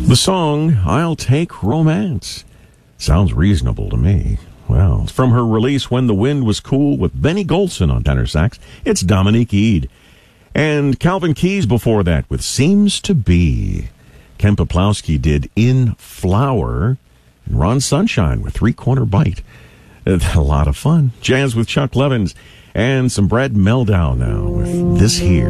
The song, I'll Take Romance. Sounds reasonable to me. Well, it's from her release, When the Wind Was Cool, with Benny Golson on tenor sax. It's Dominique Eade. And Calvin Keys before that with Seems to Be. Ken Poplowski did In Flower. And Ron Sunshine with Three Corner Bite. A lot of fun. Jazz with Chuck Levins. And some Brad Meldau now with This Here.